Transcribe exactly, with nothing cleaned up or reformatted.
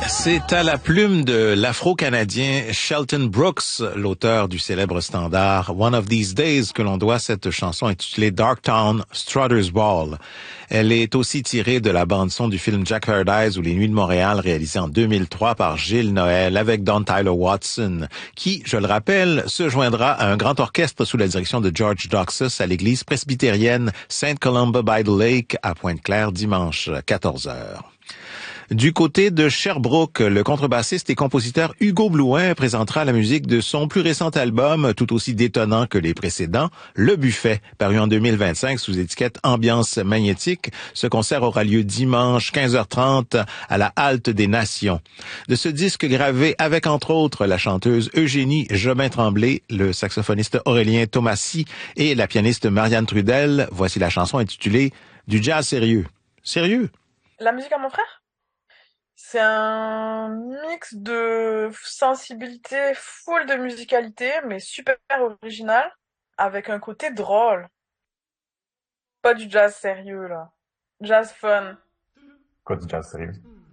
C'est à la plume de l'Afro-Canadien Shelton Brooks, l'auteur du célèbre standard One of These Days, que l'on doit cette chanson intitulée Darktown Strutter's Ball. Elle est aussi tirée de la bande-son du film Jack Paradise ou Les Nuits de Montréal, réalisé en deux mille trois par Gilles Noël avec Don Tyler Watson, qui, je le rappelle, se joindra à un grand orchestre sous la direction de George Doxus à l'église presbytérienne Saint Columba by the Lake à Pointe-Claire dimanche quatorze heures. Du côté de Sherbrooke, le contrebassiste et compositeur Hugo Blouin présentera la musique de son plus récent album, tout aussi détonnant que les précédents, Le Buffet, paru en deux mille vingt-cinq sous étiquette Ambiance Magnétique. Ce concert aura lieu dimanche quinze heures trente à la Halte des Nations. De ce disque gravé avec entre autres la chanteuse Eugénie Jobin-Tremblay, le saxophoniste Aurélien Thomasy et la pianiste Marianne Trudel, voici la chanson intitulée Du jazz sérieux. Sérieux? La musique à mon frère? C'est un mix de sensibilité, full de musicalité, mais super original, avec un côté drôle. Pas du jazz sérieux, là. Jazz fun. Quoi du jazz sérieux?